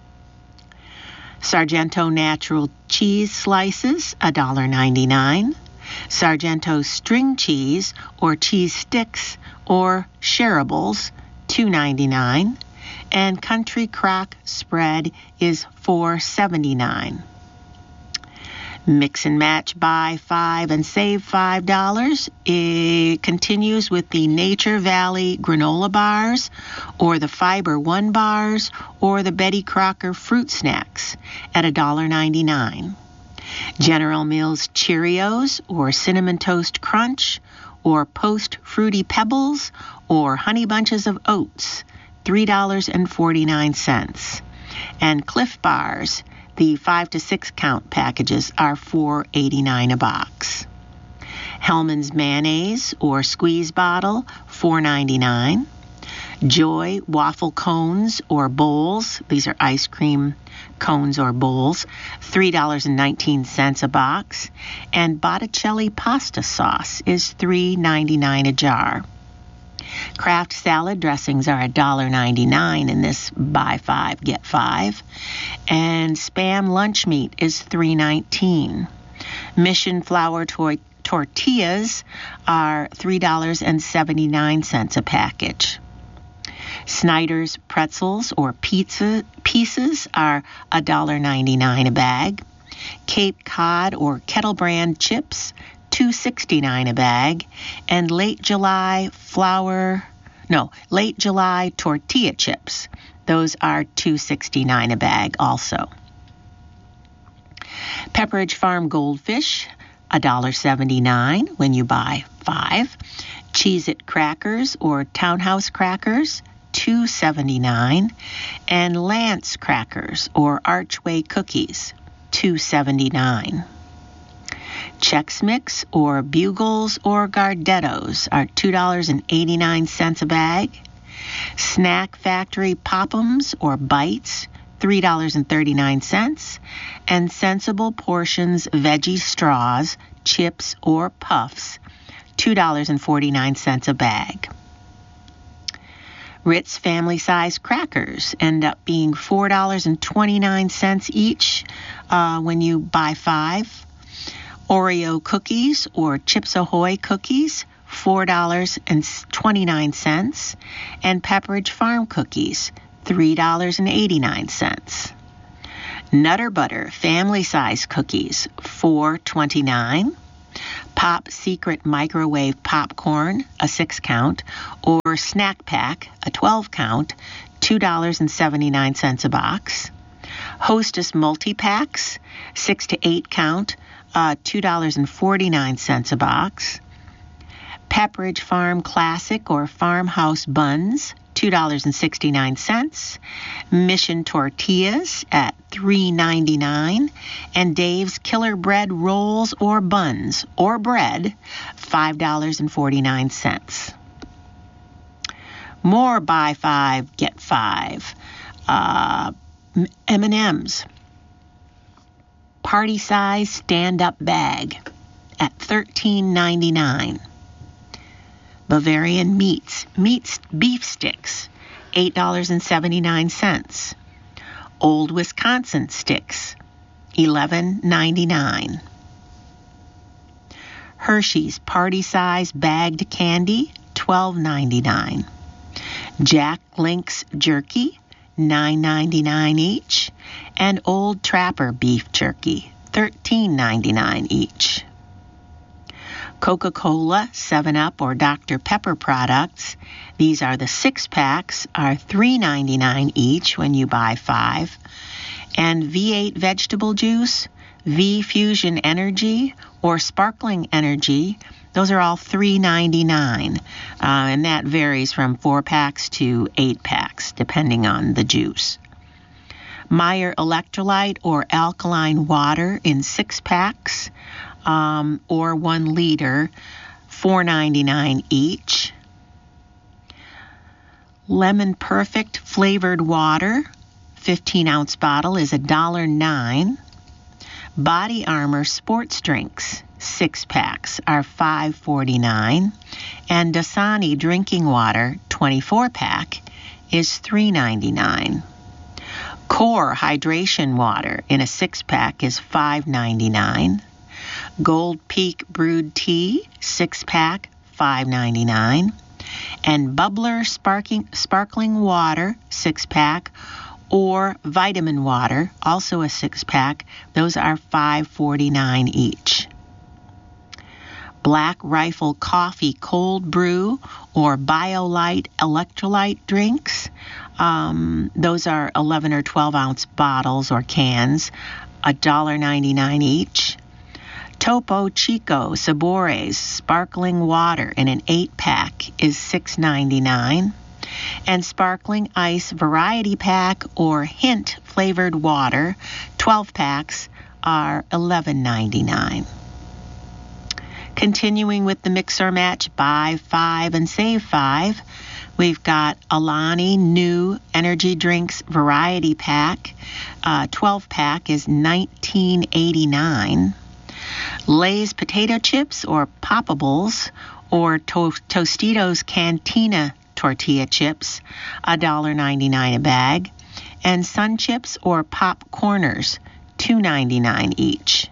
Sargento Natural Cheese Slices, one ninety-nine. Sargento String Cheese or Cheese Sticks or Shareables, two ninety-nine. And Country Crock Spread is four seventy-nine. Mix and match, buy five and save five dollars. It continues with the Nature Valley granola bars, or the Fiber One bars, or the Betty Crocker fruit snacks at one ninety-nine. General Mills Cheerios, or Cinnamon Toast Crunch, or Post Fruity Pebbles, or Honey Bunches of Oats, three forty-nine. And Cliff Bars, the five to six count packages are four eighty-nine a box. Hellman's mayonnaise or squeeze bottle, four ninety-nine. Joy waffle cones or bowls, these are ice cream cones or bowls, three nineteen a box. And Botticelli pasta sauce is three ninety-nine a jar. Kraft salad dressings are one ninety-nine in this buy five, get five. And Spam lunch meat is three nineteen. Mission flour tor- tortillas are three seventy-nine a package. Snyder's pretzels or pizza pieces are one ninety-nine a bag. Cape Cod or Kettle Brand chips, two sixty-nine a bag. And late July flour, no, late July tortilla chips, those are two sixty-nine a bag also. Pepperidge Farm Goldfish, one seventy-nine when you buy five. Cheez-It crackers or Townhouse crackers, two seventy-nine. And Lance crackers or Archway cookies, two seventy-nine. Chex Mix or Bugles or Gardettos are two eighty-nine a bag. Snack Factory Pop'ems or Bites, three thirty-nine. And Sensible Portions Veggie Straws, Chips or Puffs, two forty-nine a bag. Ritz family size crackers end up being four dollars and twenty-nine cents each uh, when you buy five. Oreo cookies or Chips Ahoy cookies, four dollars and twenty-nine cents. And Pepperidge Farm cookies, three dollars and eighty-nine cents. Nutter Butter family size cookies, four dollars and twenty-nine cents. Pop Secret microwave popcorn, a six count, or Snack Pack, a twelve count, two dollars and seventy-nine cents a box. Hostess multi-packs, six to eight count, uh, two dollars and forty-nine cents a box. Pepperidge Farm Classic or Farmhouse buns, two dollars and sixty-nine cents. Mission tortillas at three dollars and ninety-nine cents. And Dave's Killer Bread rolls or buns or bread, five dollars and forty-nine cents. More buy five, get five. Uh, M and M's. Party size stand-up bag at thirteen dollars and ninety-nine cents. Bavarian Meats, meats beef sticks, eight dollars and seventy-nine cents. Old Wisconsin sticks, eleven dollars and ninety-nine cents. Hershey's party size bagged candy, twelve dollars and ninety-nine cents. Jack Link's jerky, nine dollars and ninety-nine cents each. And Old Trapper beef jerky, thirteen dollars and ninety-nine cents each. Coca-Cola, seven up, or Doctor Pepper products. These are the six packs, are three dollars and ninety-nine cents each when you buy five. And V eight vegetable juice, V Fusion Energy, or Sparkling Energy, those are all three dollars and ninety-nine cents. Uh, and that varies from four packs to eight packs, depending on the juice. Meyer Electrolyte or alkaline water in six packs, um, or one liter, four dollars and ninety-nine cents each. Lemon Perfect flavored water, fifteen ounce bottle, is one dollar and nine cents. Body Armor sports drinks, six packs, are five dollars and forty-nine cents. And Dasani drinking water, twenty-four pack, is three dollars and ninety-nine cents. Core hydration water in a six pack is five dollars and ninety-nine cents. Gold Peak brewed tea, six pack, five dollars and ninety-nine cents. And Bubbler sparkling, sparkling water, six pack, or vitamin water, also a six pack, those are five dollars and forty-nine cents each. Black Rifle Coffee Cold Brew or BioLite electrolyte drinks, um, those are eleven or twelve ounce bottles or cans, one dollar and ninety-nine cents each. Topo Chico Sabores sparkling water in an eight pack is six dollars and ninety-nine cents. And Sparkling Ice Variety Pack or Hint flavored water, twelve packs, are eleven dollars and ninety-nine cents. Continuing with the mix or match, buy five and save five, we've got Alani New Energy Drinks Variety Pack, uh, twelve pack is nineteen eighty-nine cents. Lay's Potato Chips or Poppables or to- Tostitos Cantina Tortilla Chips, one dollar and ninety-nine cents a bag. And Sun Chips or Pop Corners, two dollars and ninety-nine cents each.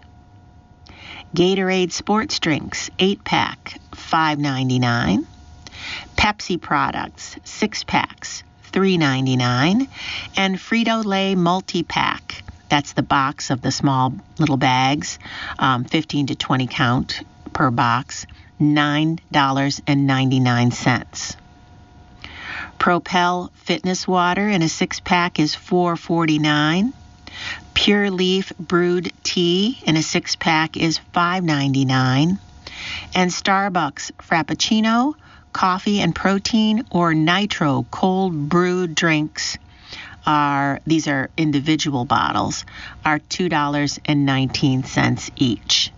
Gatorade Sports Drinks, eight pack, five dollars and ninety-nine cents. Pepsi Products, six packs, three dollars and ninety-nine cents. And Frito-Lay Multi-Pack, that's the box of the small little bags, um, fifteen to twenty count per box, nine dollars and ninety-nine cents. Propel Fitness Water in a six pack is four dollars and forty-nine cents. Pure Leaf Brewed Tea in a six pack is five dollars and ninety-nine cents. And Starbucks Frappuccino, Coffee and Protein, or Nitro Cold Brewed Drinks, are, these are individual bottles, are two dollars and nineteen cents each.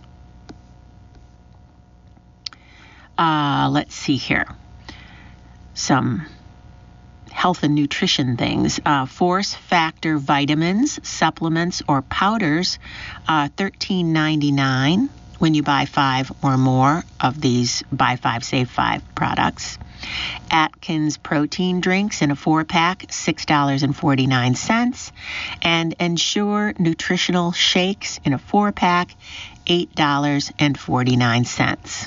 Uh, let's see here. Some health and nutrition things. Uh, Force Factor vitamins, supplements, or powders, uh, thirteen ninety-nine when you buy five or more of these buy five, save five products. Atkins protein drinks in a four-pack, six dollars and forty-nine cents. And Ensure nutritional shakes in a four-pack, eight dollars and forty-nine cents.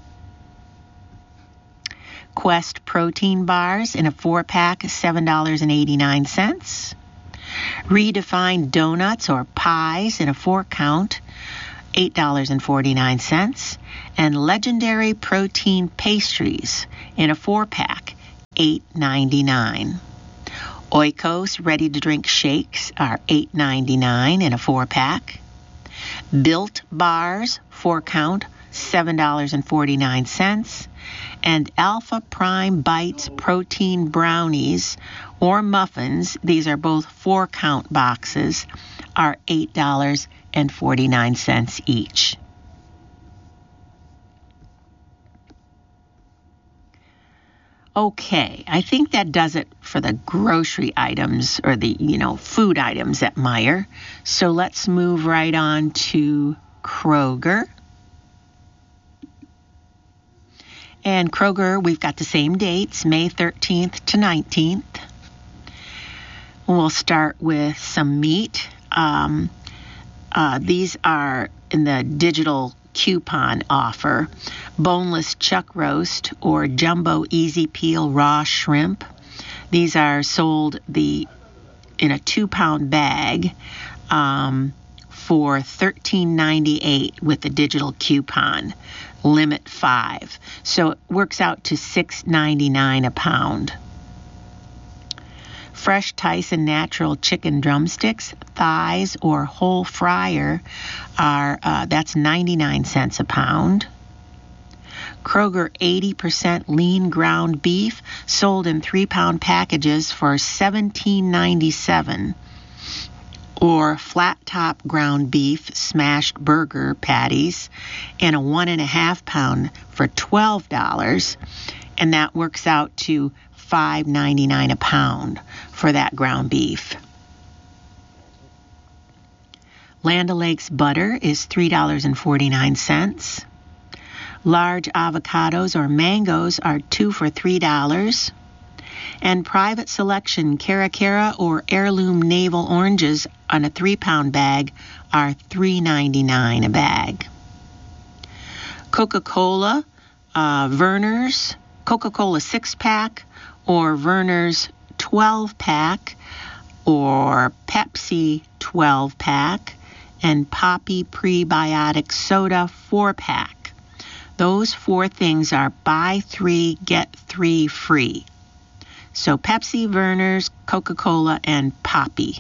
Quest protein bars in a four-pack, seven dollars and eighty-nine cents. Redefined donuts or pies in a four-count, eight dollars and forty-nine cents. And Legendary protein pastries in a four-pack, eight dollars and ninety-nine cents. Oikos ready-to-drink shakes are eight dollars and ninety-nine cents in a four-pack. Built bars, four-count, seven dollars and forty-nine cents. And Alpha Prime Bites protein brownies or muffins, these are both four-count boxes, are eight dollars and forty-nine cents each. Okay, I think that does it for the grocery items or the, you know, food items at Meijer. So let's move right on to Kroger. And Kroger, we've got the same dates, May thirteenth to nineteenth. We'll start with some meat. Um, uh, these are in the digital coupon offer. Boneless chuck roast or jumbo easy peel raw shrimp. These are sold the in a two-pound bag um, for thirteen ninety-eight with the digital coupon. Limit five. So it works out to six ninety-nine a pound. Fresh Tyson natural chicken drumsticks, thighs, or whole fryer are, uh, that's ninety-nine cents a pound. Kroger eighty percent lean ground beef sold in three-pound packages for seventeen ninety-seven. Or flat top ground beef smashed burger patties in a one and a half pound for twelve dollars, and that works out to five ninety-nine a pound for that ground beef. Land O'Lakes butter is three dollars and forty-nine cents. Large avocados or mangoes are two for three dollars. And Private Selection Cara Cara or heirloom navel oranges on a three-pound bag are three ninety-nine a bag. Coca-Cola, uh, Verner's, Coca-Cola six-pack or Verner's twelve-pack or Pepsi twelve-pack and Poppy Prebiotic Soda four-pack. Those four things are buy three, get three free. So Pepsi, Verner's, Coca-Cola, and Poppy.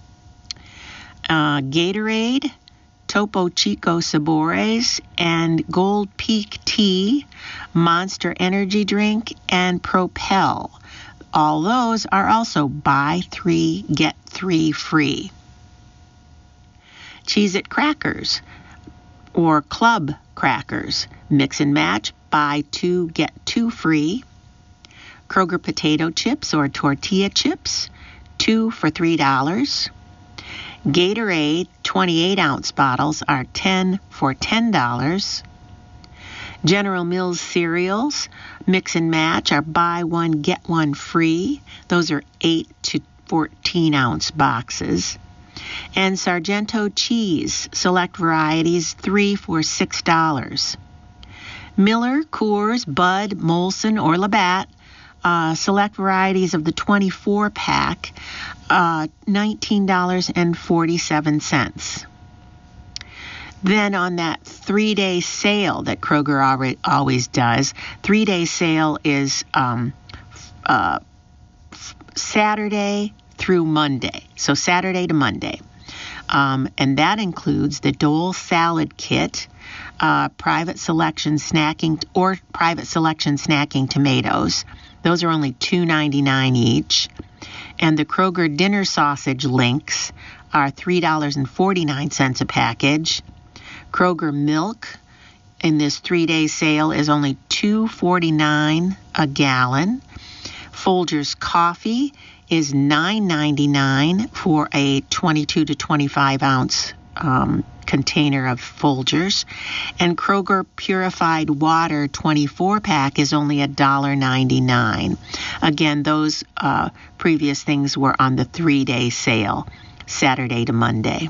Uh, Gatorade, Topo Chico Sabores, and Gold Peak Tea, Monster Energy Drink, and Propel. All those are also buy three, get three free. Cheez-It crackers or Club crackers. Mix and match, buy two, get two free. Kroger potato chips or tortilla chips, two for three dollars. Gatorade twenty-eight ounce bottles are ten for ten dollars. General Mills cereals, mix and match, are buy one, get one free. Those are eight to fourteen ounce boxes. And Sargento cheese, select varieties, three for six dollars. Miller, Coors, Bud, Molson, or Labatt, Uh, select varieties of the twenty-four pack, uh, nineteen dollars and forty-seven cents. Then on that three-day sale that Kroger already, always does, three-day sale is um, uh, Saturday through Monday. So Saturday to Monday. Um, and that includes the Dole Salad Kit, uh, Private Selection Snacking, or Private Selection Snacking Tomatoes. Those are only two ninety-nine each. And the Kroger Dinner Sausage Links are three dollars and forty-nine cents a package. Kroger Milk in this three-day sale is only two forty-nine a gallon. Folgers Coffee is nine ninety-nine for a twenty-two to twenty-five ounce um, container of Folgers. And Kroger Purified Water twenty-four pack is only one dollar ninety-nine. Again, those uh, previous things were on the three-day sale, Saturday to Monday.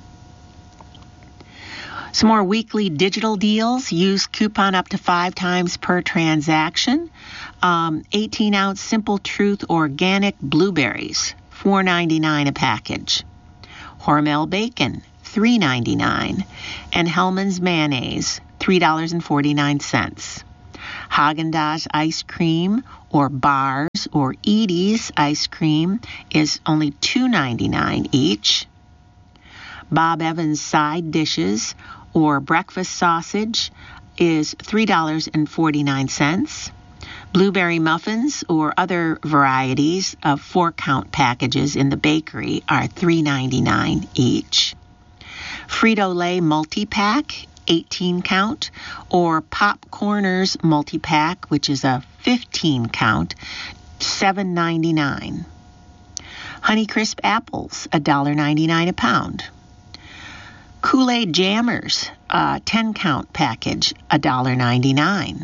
Some more weekly digital deals. Use coupon up to five times per transaction. Um, eighteen-ounce Simple Truth organic blueberries, four ninety-nine a package. Hormel bacon, three ninety-nine. And Hellmann's mayonnaise, three dollars and forty-nine cents. Haagen-Dazs ice cream or bars or Edie's ice cream is only two ninety-nine each. Bob Evans side dishes or breakfast sausage is three dollars and forty-nine cents. Blueberry muffins or other varieties of four-count packages in the bakery are three ninety-nine each. Frito-Lay multi-pack, eighteen count, or Popcorners multi-pack, which is a fifteen count, seven ninety-nine. Honeycrisp apples, one dollar ninety-nine a pound. Kool-Aid Jammers, uh, ten count package, one dollar ninety-nine.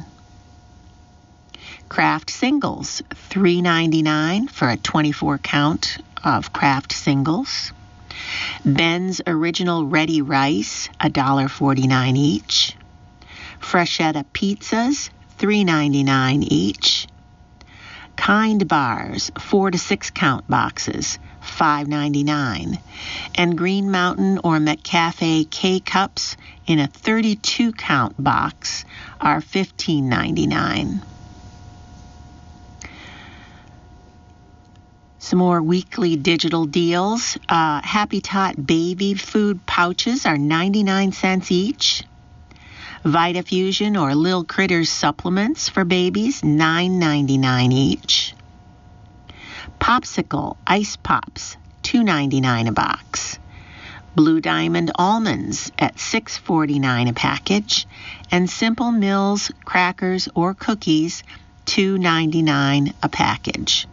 Kraft Singles, three ninety-nine for a twenty-four count of Kraft Singles. Ben's Original Ready Rice, one dollar forty-nine each. Freshetta Pizzas, three ninety-nine each. Kind Bars, four to six count boxes, five ninety-nine. And Green Mountain or McCafe K-Cups in a thirty-two count box are fifteen ninety-nine. Some more weekly digital deals. Uh, Happy Tot baby food pouches are ninety-nine cents each. VitaFusion or Lil Critters supplements for babies, nine ninety-nine each. Popsicle Ice Pops, two ninety-nine a box. Blue Diamond almonds at six forty-nine a package. And Simple Mills crackers or cookies, two ninety-nine a package.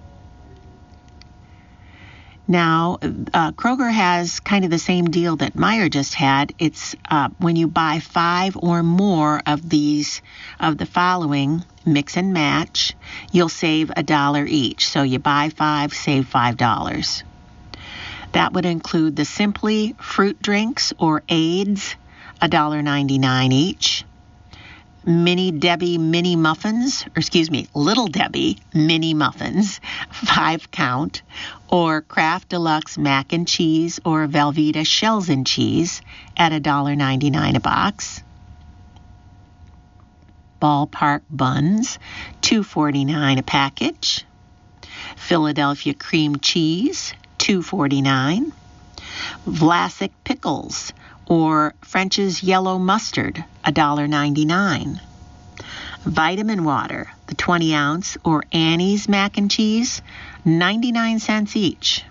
Now, uh, Kroger has kind of the same deal that Meijer just had. It's uh, when you buy five or more of these, of the following, mix and match, you'll save a dollar each. So you buy five, save five dollars. That would include the Simply fruit drinks or aids, one dollar ninety-nine each. Mini Debbie mini muffins, or excuse me, Little Debbie mini muffins, five count, or Kraft Deluxe mac and cheese or Velveeta shells and cheese at one dollar ninety-nine a box. Ballpark buns, two forty-nine a package. Philadelphia cream cheese, two forty-nine. Vlasic pickles or French's yellow mustard, one dollar ninety-nine. Vitamin water, the twenty ounce, or Annie's mac and cheese, ninety-nine cents each.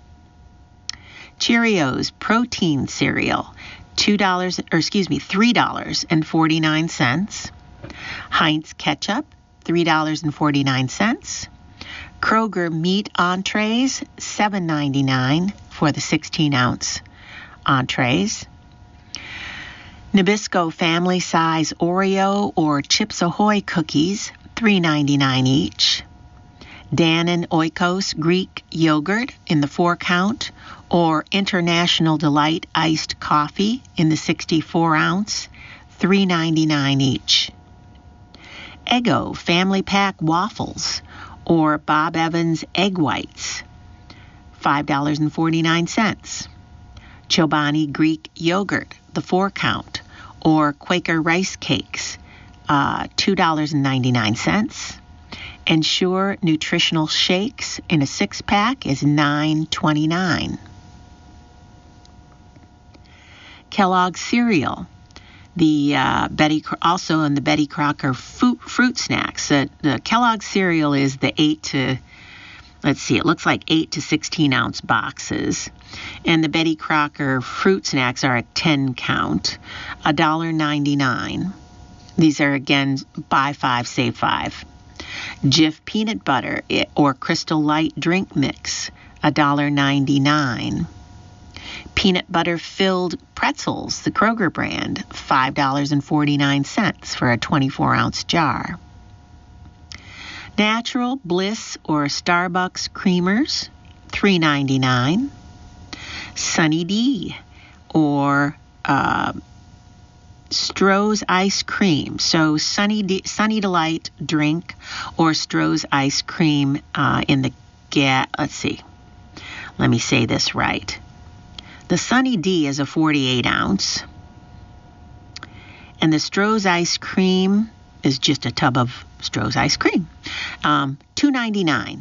Cheerios protein cereal, two dollars, or excuse me, three dollars and forty-nine cents. Heinz ketchup, three dollars and forty-nine cents. Kroger meat entrees, seven ninety-nine for the sixteen ounce entrees. Nabisco family size Oreo or Chips Ahoy cookies, three ninety-nine each. Dannon Oikos Greek yogurt in the four count or International Delight iced coffee in the sixty-four ounce, three ninety-nine each. Eggo family pack waffles or Bob Evans egg whites, five dollars and forty-nine cents. Chobani Greek yogurt, the four count, or Quaker rice cakes, uh, two dollars and ninety-nine cents. Ensure nutritional shakes in a six pack is nine twenty-nine. Kellogg cereal, the uh, Betty also in the Betty Crocker fruit, fruit snacks. Uh, the Kellogg cereal is the eight to let's see, it looks like eight to sixteen ounce boxes. And the Betty Crocker fruit snacks are a ten count, one dollar ninety-nine. These are, again, buy five, save five. Jif peanut butter or Crystal Light drink mix, one dollar ninety-nine. Peanut butter-filled pretzels, the Kroger brand, five dollars and forty-nine cents for a twenty-four ounce jar. Natural, Bliss, or Starbucks creamers, three ninety-nine. Sunny D, or uh, Stroh's ice cream. So Sunny D, Sunny Delight drink or Stroh's ice cream uh, in the ga- let's see. Let me say this right. The Sunny D is a forty-eight ounce, and the Stroh's ice cream is just a tub of Stroh's ice cream. Um, two ninety-nine.